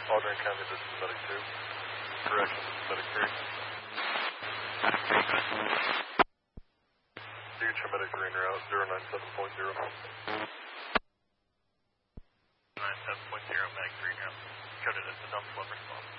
Aldrin County, this is Medic 2. Correction, this is Medic 3. Future Medic Green Route 097.0. 97.0, Medic Green Route. Coded as the dump flood response.